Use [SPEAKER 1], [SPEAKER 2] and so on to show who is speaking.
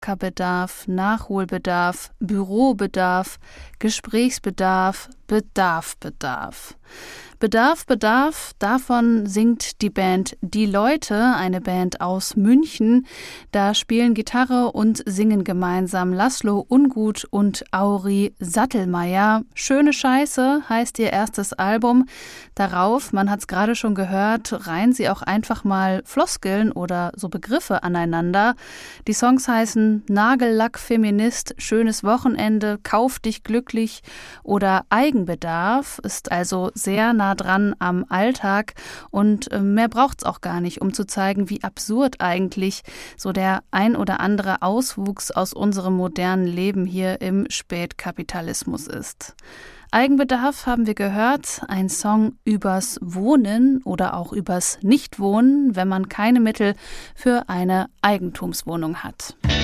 [SPEAKER 1] Ackerbedarf, Nachholbedarf, Bürobedarf, Gesprächsbedarf, Bedarf. Bedarf, davon singt die Band Die Leute, eine Band aus München. Da spielen Gitarre und singen gemeinsam Laszlo Ungut und Auri Sattelmeier. Schöne Scheiße heißt ihr erstes Album. Darauf, man hat es gerade schon gehört, reihen sie auch einfach mal Floskeln oder so Begriffe aneinander. Die Songs heißen Nagellack Feminist, Schönes Wochenende, Kauf dich glücklich oder Eigenbedarf, ist also sehr nah dran am Alltag und mehr braucht's auch gar nicht, um zu zeigen, wie absurd eigentlich so der ein oder andere Auswuchs aus unserem modernen Leben hier im Spätkapitalismus ist. Eigenbedarf haben wir gehört, ein Song übers Wohnen oder auch übers Nichtwohnen, wenn man keine Mittel für eine Eigentumswohnung hat.